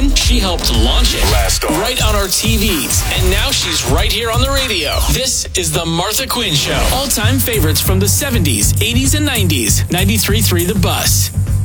Quinn, she helped launch it. Blast off. Right on our TVs. And now she's right here on the radio. This is The Martha Quinn Show. All-time favorites from the 70s, 80s, and 90s. 93.3 The Bus.